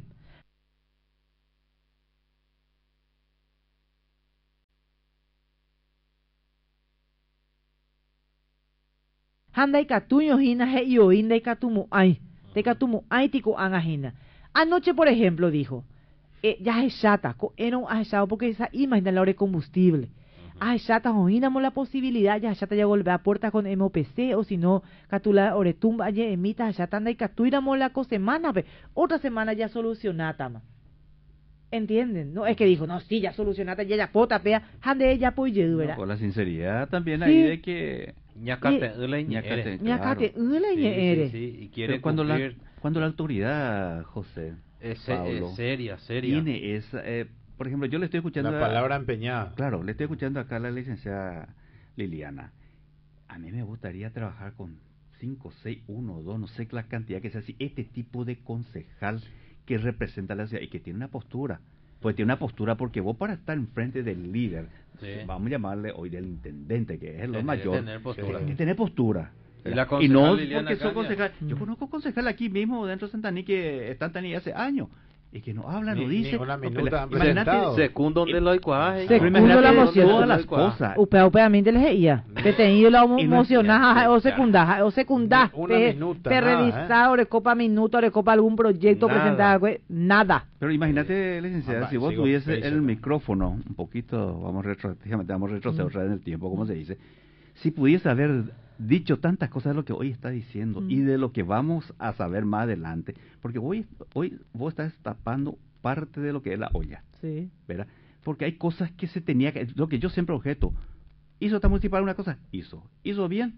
Handa y catuño hina he y oinda y catumu ay, te catumu ay tico angajina. Anoche, por ejemplo, dijo, eh, ya es chata, era achado porque esa imagen la hora de combustible. Ah, chata, oínamos la posibilidad, ya chata ya golpe a puerta con M O P C, o si no, catula oretumba, ya emita, chata anda y catuiramos la cosa semana, pe. Otra semana ya solucionata, ma. ¿Entienden? No, es que dijo, no, sí, ya solucionata, ya ya pota, pea, hande ella pues No, ¿verdad? con la sinceridad también Sí. ahí de que... Ñacate, ule, Ñacate, ñere. Ñacate, claro. ule, Sí, ñere. sí, sí, y quiere Pero cuando la, cumplir. cuando la autoridad, José, Es, se- Pablo, es seria, seria. tiene esa... eh, por ejemplo, yo le estoy escuchando... La a- palabra empeñada. Claro, le estoy escuchando acá a la licenciada Liliana. A mí me gustaría trabajar con cinco, seis, uno, dos, no sé la cantidad que sea así, este tipo de concejal que representa a la ciudad y que tiene una postura. Pues tiene una postura porque vos para estar enfrente del líder, Sí. vamos a llamarle hoy del intendente, que es lo Tener- mayor, tener postura. hay que tener postura. Y la Y no concejal Liliana porque soy Cañas. concejal. Yo Mm. conozco concejal aquí mismo dentro de Santaní que están tan hace años y que no hablan, Ni- no ni dicen. una no minuta pelean. han Imagínate, presentado. Segundo de lo cuaje. Segundo pero imagínate la moción. todas las cosas. Upea, upea, mí te les decía, que te ido la Imagínate, emocionada o ya. secundada, o secundada, Ni una te, minuta, te nada, revisar, o recopa minuto, o recopa algún proyecto Nada. presentado, güey, nada. Pero imagínate, licenciada, Mamá, si vos sigo tuviese Facebook. el micrófono, un poquito, vamos retro, déjame, vamos a retroceder otra vez en el tiempo, como se dice, si pudiese haber dicho tantas cosas de lo que hoy está diciendo Mm. y de lo que vamos a saber más adelante, porque hoy, hoy vos estás tapando parte de lo que es la olla, Sí. ¿verdad? Porque hay cosas que se tenía que, lo que yo siempre objeto, hizo esta municipal una cosa, hizo, hizo bien,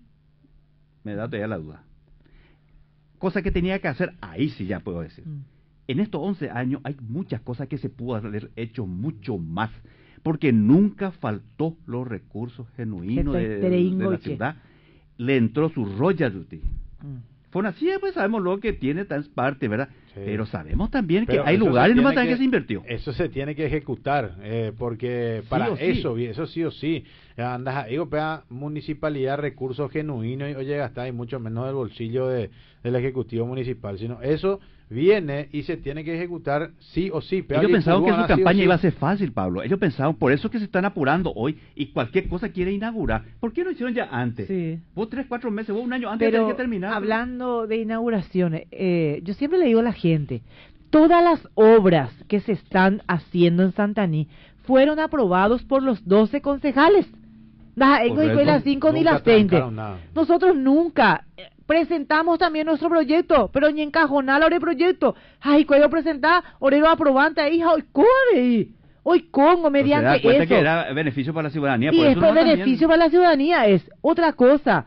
me da todavía la duda. Cosa que tenía que hacer, ahí sí ya puedo decir. Mm. En estos once años hay muchas cosas que se pudo haber hecho mucho más, porque nunca faltó los recursos genuinos de, Jefe, de- de de la Ingoche. ciudad. Le entró su royalty. Mm. Fonacía, pues sabemos lo que tiene tan parte, ¿verdad? Sí. Pero sabemos también Pero que hay eso se lugares en tiene Montaña que, se invirtió. Eso se tiene que ejecutar, eh, porque Sí para o sí. eso, vi- eso sí o sí, eh, andas ahí, opea municipalidad, recursos genuinos, y oye, gastar y mucho menos del bolsillo de, del Ejecutivo Municipal, sino eso viene y se tiene que ejecutar sí o sí. Pea, Ellos y pensaban que su Urbana, sí o campaña sí. iba a ser fácil, Pablo. Ellos pensaban, por eso que se están apurando hoy y cualquier cosa quiere inaugurar. ¿Por qué no hicieron ya antes? Sí. Vos tres, cuatro meses, vos un año antes Pero tenés que terminar. hablando de inauguraciones, eh, yo siempre le digo a la gente, todas las obras que se están haciendo en Santaní fueron aprobados por los doce concejales. Las Correcto. las cinco ni Nunca las veinte. trancaron nada. Nosotros nunca eh, presentamos también nuestro proyecto, pero ni encajonar el proyecto. Ay, cuando presentar, orero aprobante ahí, hoy come, hoy congo Pero se da mediante cuenta eso. que era beneficio para la ciudadanía. Y por es eso por no también- beneficio para la ciudadanía, es otra cosa.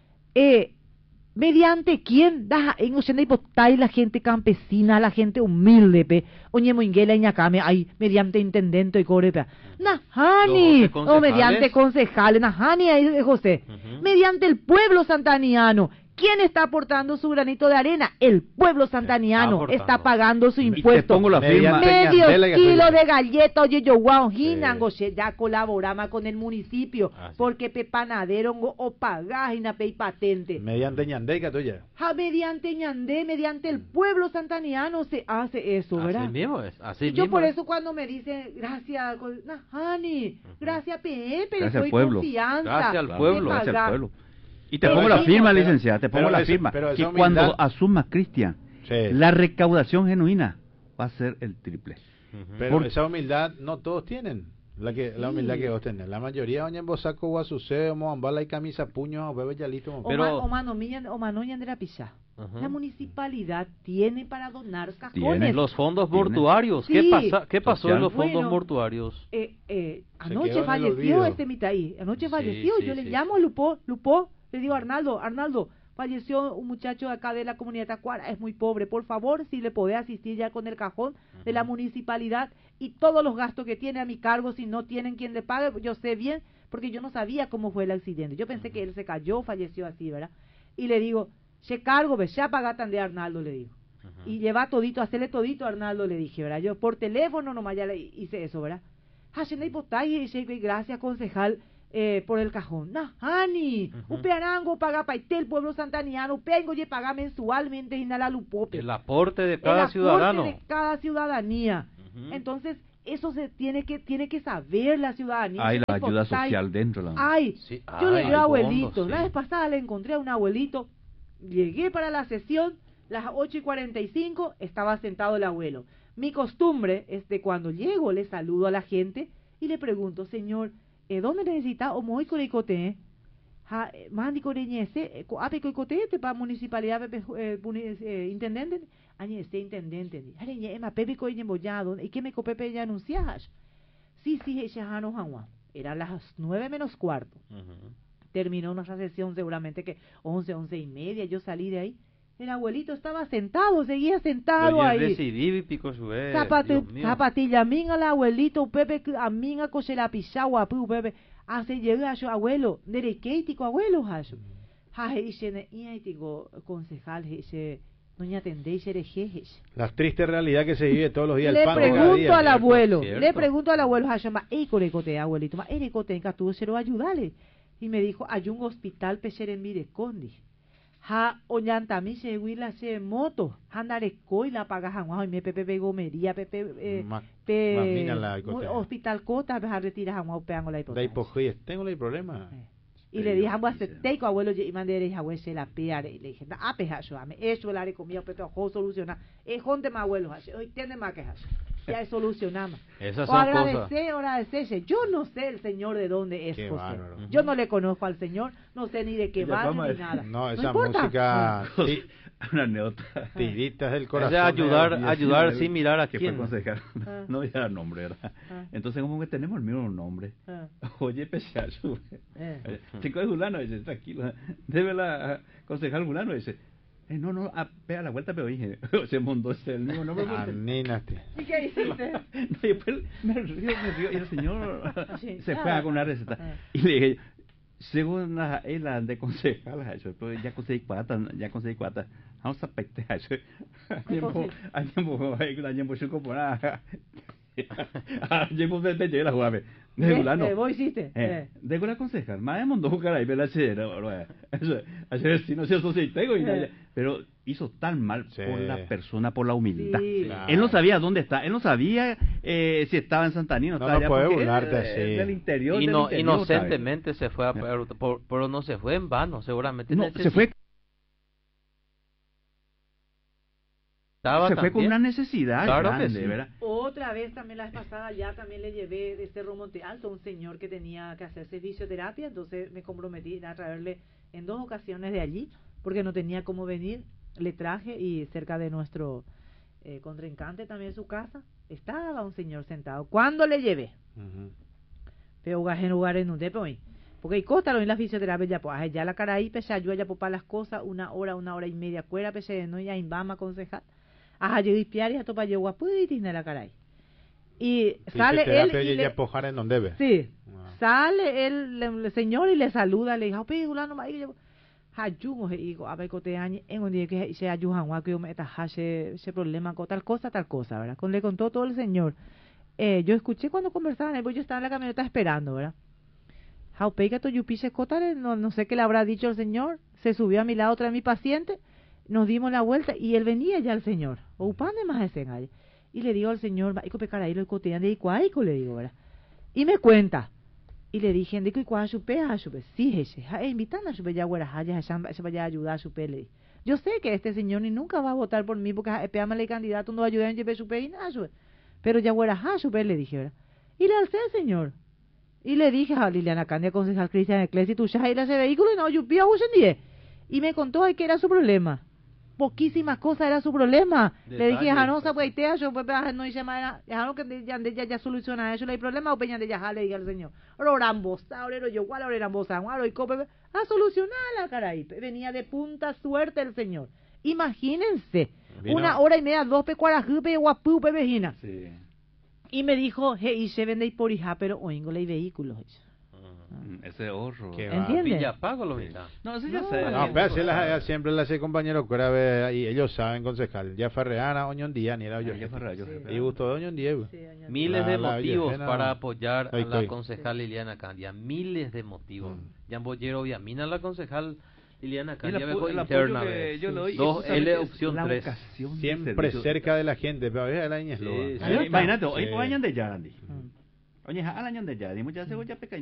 Eh, ¿Mediante quién? Da en ochenta y la gente campesina, la gente humilde, pe. Oñe moinguela y ñacame, ay, mediante intendente y cobre, pe. Najani, Los doce o mediante concejales. concejales, Najani, ahí, eh, José. Ujú. Mediante el pueblo santaniano. ¿Quién está aportando su granito de arena? El pueblo santaniano aportando. está pagando su Y te impuesto. pongo la firma. Mediante- Medio Ñandela y kilo gasolina. de galleta, oye, yo, wow, Sí. hinango, ya colaboramos con el municipio, Ah, sí. porque pe panadero ngo, o pagás y na pei patente. Mediante ñandeca tuya. Ja, mediante ñandé, mediante el pueblo santaniano se hace eso, ¿verdad? Así mismo es. Así Y yo mismo por es. eso cuando me dicen, gracias, co- Najani, gracias P, pero Gracias al soy pueblo. confianza. Gracias al de pueblo. Gracias al pagar. pueblo. Y te Pero pongo la sí, firma, pero- licenciada, te pongo pero la eso- firma. pero esa Que humildad- cuando asuma Cristian, Sí. la recaudación genuina va a ser el triple. Ujú. Pero Por- esa humildad no todos tienen. La que la Sí. humildad que vos tenés. La mayoría oñen bosaco guasuce, moambala y camisa puño, bebe yalito. O, Pero- ma- o mano mía- o mano ñandera pizá. Ujú. La municipalidad tiene para donar Tiene. cajones. Los fondos Tiene. mortuarios. ¿Qué, Sí. pasa, ¿Qué pasó Social. en los fondos Bueno. mortuarios? Eh, eh, Se anoche quedó en el falleció olvido. este mitaí, anoche Sí, falleció, sí, yo le sí. llamo a Lupo, Lupo, le digo Arnaldo, Arnaldo, falleció un muchacho de acá de la comunidad Tacuara, es muy pobre, por favor, si le podés asistir ya con el cajón de la municipalidad y todos los gastos que tiene a mi cargo, si no tienen quien le pague, yo sé bien, porque yo no sabía cómo fue el accidente, yo pensé que él se cayó, falleció así, ¿verdad? Y le digo, se cargo, ve, ya paga tan de Arnaldo, le digo. Ujú. Y lleva todito, hacerle todito a Arnaldo, le dije, ¿verdad? Yo por teléfono nomás ya le hice eso, ¿verdad? Hashenei Potay, y dice, gracias, concejal, eh, por el cajón. Nah, Ani, Ujú. upe arango paga paite el pueblo santaniano, pengo y paga mensualmente y nada lupope. El aporte de El cada aporte ciudadano. de cada ciudadanía. Ujú. Entonces, eso se tiene que tiene que saber la ciudadanía. Hay la Hashenei ayuda Potay. social dentro. La... Ay, Sí, yo le ay, digo a hay abuelitos. fondos, La sí. vez pasada le encontré a un abuelito. Llegué para la sesión, las ocho y cuarenta y cinco, estaba sentado el abuelo. Mi costumbre es de cuando llego, le saludo a la gente y le pregunto, señor, ¿eh, ¿dónde necesita o muy corecote? Ha, mandi coreñese, ape coicote para municipalidad, pepe, eh, puni- eh, intendente, añese intendente. Areñe, ema pepe coiñembollado, ¿y qué me copepe ya anuncias? Sí, sí, ella no agua. Eran las nueve menos cuarto. Ujú. Terminó nuestra sesión seguramente que once, once y media, yo salí de ahí. El abuelito estaba sentado, seguía sentado Yo ya ahí. decidí, pico su vez, Zapate, Dios mío. zapatilla minga el abuelito, Pepe, a minga coche la pichagua, Pepe. Hace llega yo, abuelo, derequeitico, abuelo, hacho. Ha, hice, y ahí digo, concejal, hice, doña tendéis, erejejes. La triste realidad que se vive todos los días, el Le pan de cada pregunto día. al abuelo, cierto. le pregunto al abuelo, hacho, ma, ey, corecote, abuelito, ma, erecote, en catudo, se lo ayudale. Y me dijo, hay un hospital pecher en Mirecondi. Ha oñantami se huila se moto, andare coi la paga janguajo y me pepe pe gomería, pepe eh, Ma- pe mamina la mu- icotea. hospital cota, a retirar janguajo peango la De hipoteca. hipojías, tengo el problema. Y le dije, ambos acepteico abuelo y mandé a abuelo se la peare. Y le dije, ah, peja yo, ame, eso el área comida, pepe, ojo solucionar. Es jonte más abuelo, hoy tiene más que hacer. Ya es solucionamos. Esas O son cosas. agradecer, o agradecerse. Yo no sé el señor de dónde es Qué José. bárbaro. Yo no le conozco al señor, no sé ni de qué Ella barrio fama ni es- nada. No, esa importa. música, Ah. ti- Una anécdota. tiritas del corazón. Ese ayudar, eh, ayudar Sí, sin mirar a que quién. fue concejal. Ah. No era nombre, ¿verdad? Ah. Entonces, como que tenemos el mismo nombre. Ah. Oye, Pechacho. Eh. Chico de Julano, dice, tranquilo. Debe la concejal Julano, dice, eh, no, no, ah, pega la vuelta, pero dije, se montó ese el mismo nombre. Ah, nina, tío. ¿Y qué hiciste? No, y después me río, me río, y el señor Sí, se claro. fue a con una receta. Ah. Y le dije, según la, él de concejal, eso, pues ya conseguí cuata, ya conseguí cuata. Vamos a pecte, eso. Añembo, añembo, añembo, chuco por nada. Añembo, te te llega la jugada. De ¿Qué? Gulano. Eh, ¿vos hiciste? Eh, Eh. de Gula concejal. Más de mundo jugar ahí, pero eso, ayer sí no se tengo y Eh. nada. Pero hizo tan mal Sí. por la persona, por la humildad. Sí. Claro. Él no sabía dónde está, él no sabía eh, si estaba en Santanino. No, estaba no allá, puede porque burlarte él, así. eh, Del interior, Y del no, interior, inocentemente se fue a, pero, por- pero no se fue en vano, seguramente. ¿sabes? No, se fue, necesitaba se fue con también. una necesidad Claro que grande, sí. ¿verdad? Otra vez también la vez pasada ya también le llevé de Cerro Monte Alto a un señor que tenía que hacerse fisioterapia, entonces me comprometí a traerle en dos ocasiones de allí, porque no tenía cómo venir, le traje y cerca de nuestro eh, contrincante también su casa, estaba un señor sentado. ¿Cuándo le llevé? Ujú. Pero en lugar en un hoy. Porque hay cosas en la fisioterapia ya pues ya la cara ahí pese yo ya para las cosas una hora una hora y media fuera pese no ya imbama concejal ajá yo dispiar y esto para yo guapuitis en la cara ahí y sale él Fisioterapia y y le, ya pojar en donde ve. sí Ah. sale él el señor y le saluda le dijo pigulano ma y hayugo y digo a ver cote año en un día que se ayudan wa que yo me ese ese problema con tal cosa tal cosa verdad con le contó todo el señor eh, yo escuché cuando conversaban pues yo estaba en la camioneta esperando verdad Jaupeigato Yupiche Cotare, no, no sé qué le habrá dicho el señor, se subió a mi lado otra mi paciente, nos dimos la vuelta y él venía ya el señor, o pan de más ese gallo, y le digo al señor, va a ahí lo cotean de Icuaico, le digo, ¿verdad? Y me cuenta, y le dije, ¿de qué a chupe, a chupe? Sí, ese, a invitan a chupe ya güera, ya se vaya a ayudar a chupe, le dije. Yo sé que este señor ni nunca va a votar por mí porque peámale el candidato, no va a ayudar en chupe chupe y nada, chupe. Pero ya güera, a chupe, le dije, ¿verdad? Y le alcé al señor. Y le dije a Liliana Candia, concejal Cristian Eclesi, tú ya ir a ese vehículo y no, yo pía diez. Y me contó ay, que era su problema. Poquísimas cosas era su problema. Le dije, Detalles, ah, no, pues. pues, te yo, pues, no hice más, dejaron que ya, ya, ya soluciona eso, no hay problema, o peña de ya, le dije al señor. Rorambosa, orero yo, cuál orerambosa, guaro y cope, a solucionarla, caray. Venía de punta suerte el señor. Imagínense, Vino- una hora y media, dos pe cuarajupe, guapu, pe vejina. Sí. Y me dijo, hey, y se vende por hija, pero oingo le vehículos. Mm, Ese ahorro. Qué va. ¿Entiendes? Villa Pago lo mitad. No, eso ya No, sé. No, pero así las, siempre las hace compañero Cuera, y ellos saben, concejal. Ya Ferreana, Oñón Díaz, ni era yo. Ya Ferreana, yo sé. Y gustó de Oñón Díaz. Sí, doña Miles La- de la motivos Villajena- para apoyar a Ahí la estoy. concejal Liliana Candia. Miles de motivos. Mm. Jan Bollero Viamina, la concejal Liliana Y el Candia, apo- dejó el apoyo interna. que ve. yo le doy, Dos justamente L es opción la tres. vocación de Siempre servicio. cerca de la gente, pero a veces la niña es Sí, loba. sí. Imagínate, hoy Sí. vayan de Yarandi. Mm. Oye, al año de Yarandi, muchas veces ya pequeño.